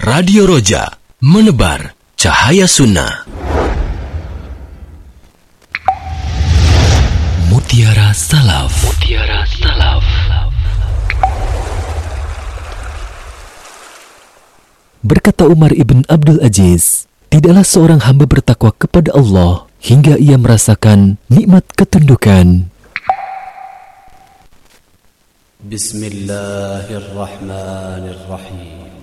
Radio Roja, menebar cahaya sunnah. Mutiara Salaf. Mutiara Salaf. Berkata Umar ibn Abdul Aziz, tidaklah seorang hamba bertakwa kepada Allah hingga ia merasakan nikmat ketundukan. Bismillahirrahmanirrahim.